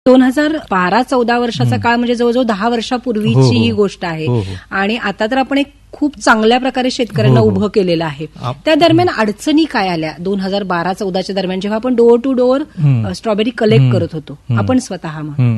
2012-14 वर्षाचा काळ म्हणजे जवळजवळ 10 वर्षापूर्वीची ही गोष्ट आहे. आणि आता तर आपण एक खूप चांगल्या प्रकारे शेतकऱ्यांना उभं केलेलं आहे. त्या दरम्यान अडचणी काय आल्या 2012-14च्या दरम्यान, जेव्हा आपण door to door strawberry collect करत होतो आपण स्वतः?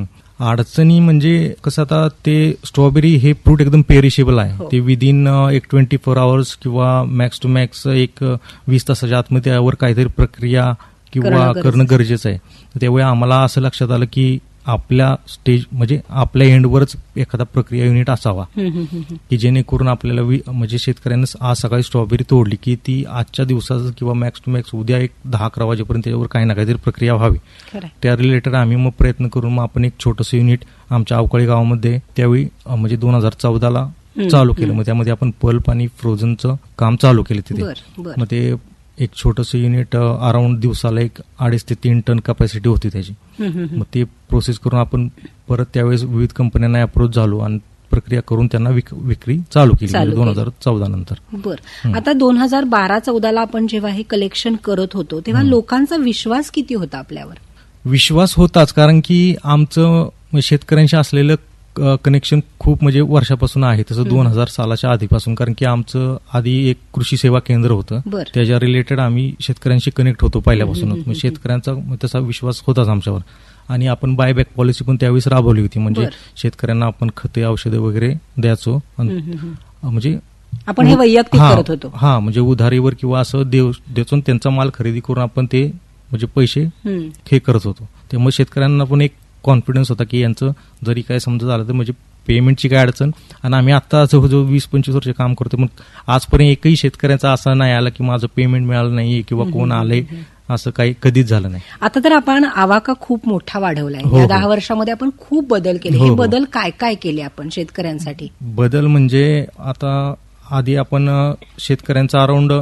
अडचणी म्हणजे कसं, आता ते स्ट्रॉबेरी हे फ्रूट एकदम पेरिशेबल आहे. ते विदिन एक 24 आवर्स किंवा मॅक्स टू मॅक्स एक 20 तासाच्या आतमध्ये त्यावर काहीतरी प्रक्रिया किंवा करणं गरजेचं आहे. त्यावेळी आम्हाला असं लक्षात आलं की आपल्या स्टेज म्हणजे आपल्या एंडवरच एखादा प्रक्रिया युनिट असावा की जेणेकरून आपल्याला म्हणजे शेतकऱ्यांना आज सकाळी स्ट्रॉबेरी तोडली की ती आजच्या दिवसाचं किंवा मॅक्स टू मॅक्स उद्या एक 10-11 वाजेपर्यंत त्याच्यावर काही ना काहीतरी प्रक्रिया व्हावी. त्या रिलेटेड आम्ही मग प्रयत्न करून मग आपण एक छोटंसं युनिट आमच्या अवकाळी गावामध्ये त्यावेळी म्हणजे 2014ला चालू केलं. मग त्यामध्ये आपण पल्प आणि फ्रोझनचं काम चालू केलं तिथे. मग ते एक छोटंसं युनिट अराउंड दिवसाला एक 2.5 ते 3 टन कॅपॅसिटी होती त्याची. मग ते प्रोसेस करून आपण परत त्यावेळेस विविध कंपन्यांना अप्रोच झालो आणि प्रक्रिया करून त्यांना विक्री चालू केली 2014 नंतर. बरं, आता 2012-14ला आपण जेव्हा हे कलेक्शन करत होतो तेव्हा लोकांचा विश्वास किती होता आपल्यावर? विश्वास होताच, कारण की आमचं शेतकऱ्यांशी असलेलं कनेक्शन खूप म्हणजे वर्षापासून आहे. तसं 2000 सालाच्या आधीपासून, कारण की आमचं आधी एक कृषी सेवा केंद्र होतं, त्याच्या रिलेटेड आम्ही शेतकऱ्यांशी कनेक्ट होतो पहिल्यापासूनच. शेतकऱ्यांचा तसा विश्वास होताच आमच्यावर. आणि आपण बायबॅक पॉलिसी पण त्यावेळेस राबवली होती, म्हणजे शेतकऱ्यांना आपण खते औषधं वगैरे द्यायचो. म्हणजे आपण हे वैयक्तिक करत होतो. म्हणजे उधारीवर किंवा असं द्यायचो, त्यांचा माल खरेदी करून आपण ते म्हणजे पैसे हे करत होतो. त्यामुळे शेतकऱ्यांना पण एक कॉन्फिडन्स होता की यांचं जरी काय समजा झालं तर म्हणजे पेमेंटची काय अडचण. आणि आम्ही आता जवळजवळ 20-25 वर्ष काम करतो, मग आजपर्यंत एकही शेतकऱ्यांचा असा नाही आला की माझं पेमेंट मिळालं नाही किंवा कोण आलंय, असं काही कधीच झालं नाही. आता तर आपण आवाका खूप मोठा वाढवलाय. या 10 वर्षामध्ये आपण खूप बदल केले. हे बदल काय काय केले आपण शेतकऱ्यांसाठी? बदल म्हणजे आता आधी आपण शेतकऱ्यांचा अराउंड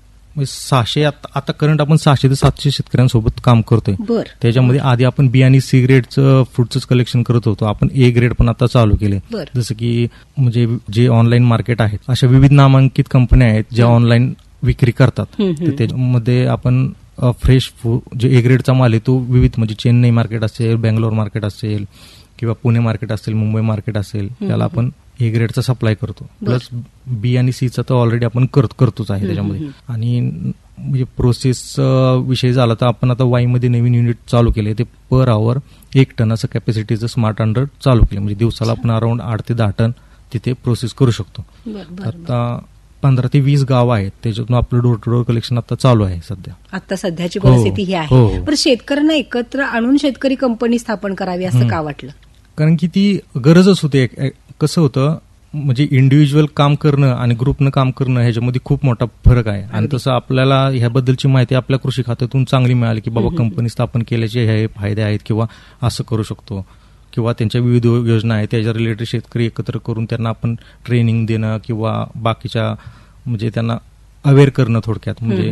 600 आता करंट आपण 600 ते 700 शेतकऱ्यांसोबत काम करतोय. त्याच्यामध्ये आधी आपण बी आणि सी ग्रेडचं फ्रूटचं कलेक्शन करत होतो. आपण ए ग्रेड पण आता चालू केले. जसं की म्हणजे जे ऑनलाईन मार्केट आहेत, अशा विविध नामांकित कंपन्या आहेत ज्या ऑनलाईन विक्री करतात. त्याच्यामध्ये आपण फ्रेश जे ए ग्रेडचा माल आहे तो विविध म्हणजे चेन्नई मार्केट असेल, बँगलोर मार्केट असेल किंवा पुणे मार्केट असेल, मुंबई मार्केट असेल, त्याला आपण ए ग्रेडचा सप्लाय करतो. प्लस बी आणि सीचा तर ऑलरेडी आपण करतोच आहे त्याच्यामध्ये. आणि म्हणजे प्रोसेस विषय झाला तर आपण आता वाईमध्ये नवीन युनिट चालू केले. ते पर आवर 1 टन असं कॅपॅसिटीचं स्मार्ट अंडर चालू केलं. म्हणजे दिवसाला आपण अराउंड 8 ते 10 टन तिथे प्रोसेस करू शकतो. आता 15 ते 20 गाव आहेत, त्याच्यातून आपलं डोर टू डोर कलेक्शन आता चालू आहे सध्या. आता सध्याची परिस्थिती ही आहे. पण शेतकऱ्यांना एकत्र आणून शेतकरी कंपनी स्थापन करावी असं का वाटलं? कारण की ती गरजच होती. कसं होतं म्हणजे इंडिव्हिज्युअल काम करणं आणि ग्रुपनं काम करणं ह्याच्यामध्ये खूप मोठा फरक आहे. आणि तसं आपल्याला ह्याबद्दलची माहिती आपल्या कृषी खात्यातून चांगली मिळाली की बाबा कंपनी स्थापन केल्याचे हे फायदे आहेत किंवा असं करू शकतो किंवा त्यांच्या विविध योजना आहेत त्याच्या रिलेटेड शेतकरी एकत्र करून त्यांना आपण ट्रेनिंग देणं किंवा बाकीच्या म्हणजे त्यांना अवेअर करणं थोडक्यात, म्हणजे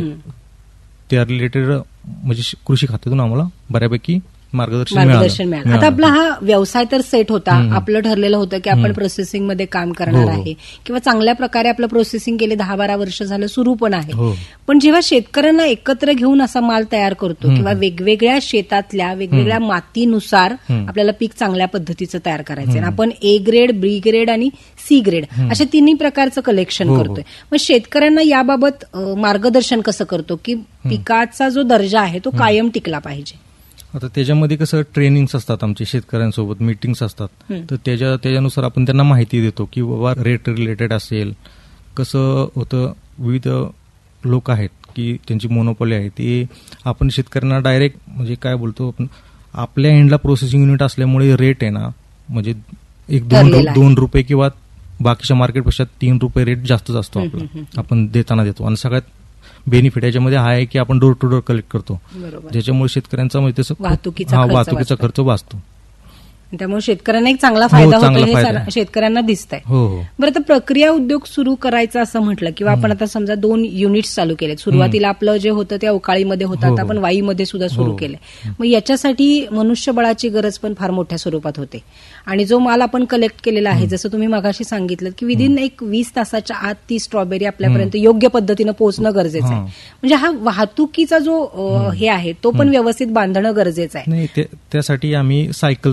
त्या रिलेटेड म्हणजे कृषी खात्यातून आम्हाला बऱ्यापैकी मार्गदर्शन मिळालं. आता आपला हा व्यवसाय तर सेट होता, आपलं ठरलेलं होतं की आपण प्रोसेसिंग मध्ये काम करणार आहे किंवा चांगल्या प्रकारे आपलं प्रोसेसिंग गेले 10-12 वर्ष झालं सुरू पण आहे. पण जेव्हा शेतकऱ्यांना एकत्र घेऊन असा माल तयार करतो किंवा वेगवेगळ्या शेतातल्या वेगवेगळ्या मातीनुसार आपल्याला पीक चांगल्या पद्धतीचं तयार करायचं, आपण ए ग्रेड, बी ग्रेड आणि सी ग्रेड अशा तिन्ही प्रकारचं कलेक्शन करतोय. मग शेतकऱ्यांना याबाबत मार्गदर्शन कसं करतो की पिकाचा जो दर्जा आहे तो कायम टिकला पाहिजे? आता त्याच्यामध्ये कसं ट्रेनिंग्स असतात, आमचे शेतकऱ्यांसोबत मीटिंग्स असतात, तर त्याच्यानुसार आपण त्यांना माहिती देतो की बाबा रेट रिलेटेड असेल. कसं होतं विविध लोक आहेत की त्यांची मोनोपॉली आहे, ते आपण शेतकऱ्यांना डायरेक्ट म्हणजे काय बोलतो आपण आपल्या एंडला प्रोसेसिंग युनिट असल्यामुळे रेट आहे ना म्हणजे एक 2 रुपये किंवा बाकीच्या मार्केटपेक्षा 3 रुपये रेट जास्तच असतो आपला, आपण देताना देतो. आणि सगळ्यात बेनिफिट याच्यामध्ये हा आहे की आपण डोर टू डोर कलेक्ट करतो, ज्याच्यामुळे शेतकऱ्यांचा म्हणजे वाहतुकीचा खर्च वाचतो. त्यामुळे शेतकऱ्यांना एक चांगला फायदा होतो हे शेतकऱ्यांना दिसतंय. बरं, तर प्रक्रिया उद्योग सुरू करायचा असं म्हटलं किंवा आपण आता समजा 2 युनिट्स चालू केले. सुरुवातीला आपलं जे होतं ते अवकाळीमध्ये होतं, आता आपण वाईमध्ये सुद्धा सुरू केले. मग याच्यासाठी मनुष्यबळाची गरज पण फार मोठ्या स्वरूपात होते. आणि जो माल आपण कलेक्ट केलेला आहे, जसं तुम्ही मगाशी सांगितलं की विदिन एक 20 तासाच्या आत ती स्ट्रॉबेरी आपल्यापर्यंत योग्य पद्धतीनं पोहोचणं गरजेचं आहे. म्हणजे हा वाहतुकीचा जो हे आहे तो पण व्यवस्थित बांधणं गरजेचं आहे. त्यासाठी आम्ही सायकल